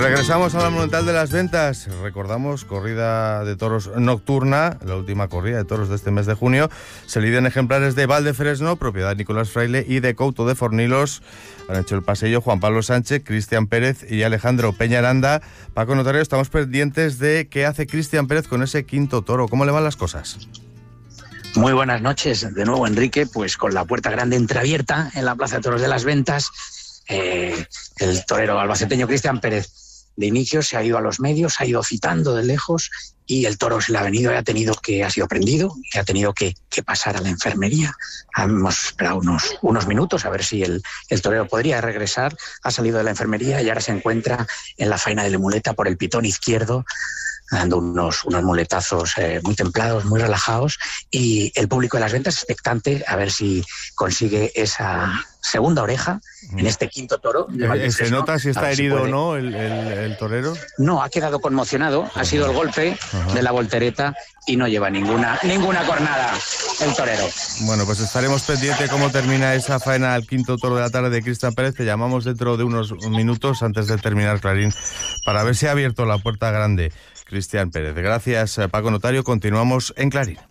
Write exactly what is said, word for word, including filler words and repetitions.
Regresamos a la Monumental de las Ventas. Recordamos, corrida de toros nocturna, la última corrida de toros de este mes de junio. Se lidian ejemplares de Valdefresno, propiedad de Nicolás Fraile, y de Couto de Fornilos. Han hecho el pasillo Juan Pablo Sánchez, Cristian Pérez y Alejandro Peñaranda. Paco Notario, estamos pendientes de qué hace Cristian Pérez con ese quinto toro. ¿Cómo le van las cosas? Muy buenas noches de nuevo, Enrique. Pues con la puerta grande entreabierta en la Plaza de Toros de las Ventas, eh, el torero albaceteño Cristian Pérez de inicio se ha ido a los medios, se ha ido citando de lejos, y el toro se le ha venido y ha tenido que, ha sido prendido y ha tenido que, que pasar a la enfermería. Hemos esperado unos, unos minutos a ver si el, el torero podría regresar. Ha salido de la enfermería y ahora se encuentra en la faena de la muleta por el pitón izquierdo, dando unos, unos muletazos eh, muy templados, muy relajados, y el público de las ventas expectante a ver si consigue esa segunda oreja en este quinto toro. Eh, ¿Se nota si está herido o no el, el, el torero? No, ha quedado conmocionado, ha sido el golpe Ajá. de la voltereta y no lleva ninguna, ninguna cornada el torero. Bueno, pues estaremos pendientes cómo termina esa faena al quinto toro de la tarde de Cristian Pérez. Te llamamos dentro de unos minutos antes de terminar, Clarín, para ver si ha abierto la puerta grande Cristian Pérez. Gracias, Paco Notario. Continuamos en Clarín.